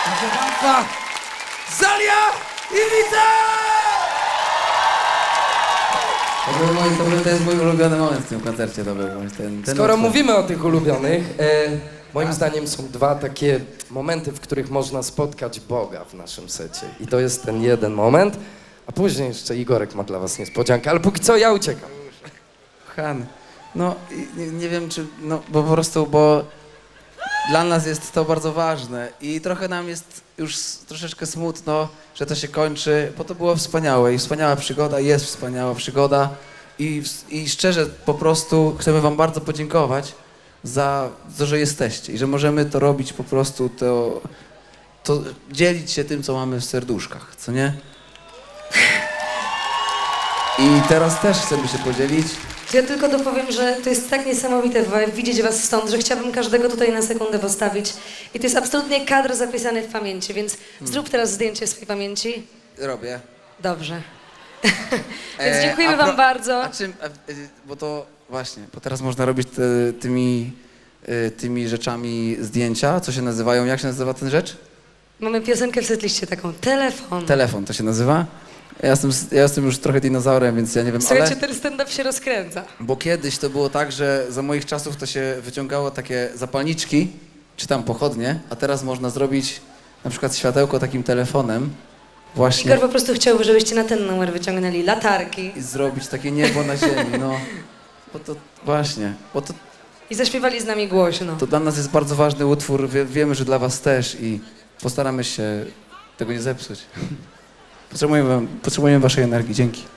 Proszę państwa, Zalia i Liza! To jest mój ulubiony moment w tym koncercie, to był ten Skoro utwór. mówimy o tych ulubionych, moim zdaniem są dwa takie momenty, w których można spotkać Boga w naszym secie. I to jest ten jeden moment, a później jeszcze Igorek ma dla was niespodziankę, ale póki co ja uciekam. Kochany, no nie wiem czy, no bo po prostu, bo dla nas jest to bardzo ważne i trochę nam jest już troszeczkę smutno, że to się kończy, bo to było wspaniałe i wspaniała przygoda, jest wspaniała przygoda i szczerze po prostu chcemy wam bardzo podziękować za to, że jesteście i że możemy to robić po prostu, to dzielić się tym, co mamy w serduszkach, co nie? I teraz też chcemy się podzielić. Ja tylko dopowiem, że to jest tak niesamowite widzieć was stąd, że chciałabym każdego tutaj na sekundę postawić. I to jest absolutnie kadr zapisany w pamięci, więc zrób teraz zdjęcie swojej pamięci. Robię. Dobrze. Więc dziękujemy wam bardzo. A czym, bo to właśnie, bo teraz można robić tymi rzeczami zdjęcia, co się nazywają, jak się nazywa ten rzecz? Mamy piosenkę w setliście taką, telefon. Telefon to się nazywa. Ja jestem już trochę dinozaurem, więc ja nie wiem, Słuchajcie, ale... ten stand-up się rozkręca. Bo kiedyś to było tak, że za moich czasów to się wyciągało takie zapalniczki, czy tam pochodnie, a teraz można zrobić na przykład światełko takim telefonem. Właśnie. Igor po prostu chciał, żebyście na ten numer wyciągnęli latarki I zrobić takie niebo na ziemi, no. Bo to właśnie, bo to i zaśpiewali z nami głośno. dla nas jest bardzo ważny utwór, wiemy, że dla was też i postaramy się tego nie zepsuć. Potrzebujemy waszej energii, dzięki.